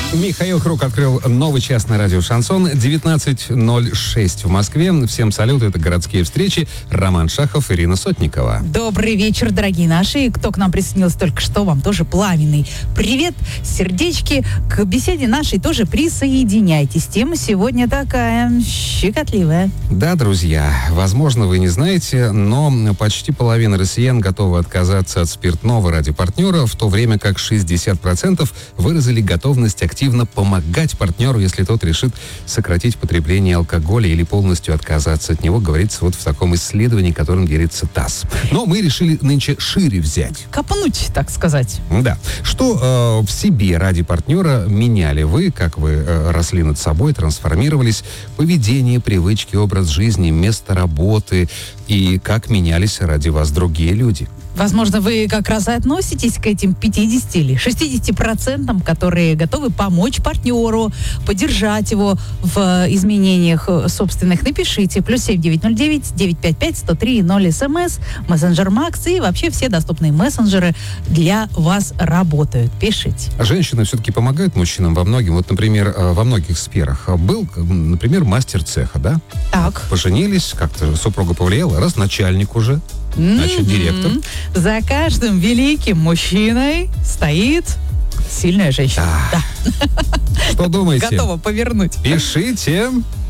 Михаил Круг открыл новый час на радио «Шансон». 19:06 в Москве. Всем салют, это «Городские встречи». Роман Шахов, Ирина Сотникова. Добрый вечер, дорогие наши. И кто к нам присоединился только что, вам тоже пламенный привет, сердечки. К беседе нашей тоже присоединяйтесь. Тема сегодня такая щекотливая. Да, друзья, возможно, вы не знаете, но почти половина россиян готовы отказаться от спиртного ради партнера, в то время как 60% выразили готовность активно помогать партнеру, если тот решит сократить потребление алкоголя или полностью отказаться от него, говорится вот в таком исследовании, которым делится ТАСС. Но мы решили нынче шире взять. Копнуть, так сказать. Да. Что в себе ради партнера меняли вы, как вы росли над собой, трансформировались, поведение, привычки, образ жизни, место работы и как менялись ради вас другие люди? Возможно, вы как раз и относитесь к этим 50 или 60%, которые готовы помочь партнеру, поддержать его в изменениях собственных. Напишите +7 909 955 103 0 СМС, мессенджер Макс и вообще все доступные мессенджеры для вас работают. Пишите. Женщины все-таки помогают мужчинам во многим. Вот, например, во многих сферах. Был, например, мастер цеха, да? Так. Поженились, как-то супруга повлияла, раз начальник уже, значит, директор. За каждым великим мужчиной стоит сильная женщина. Да. Что думаете? Готова повернуть. Пишите.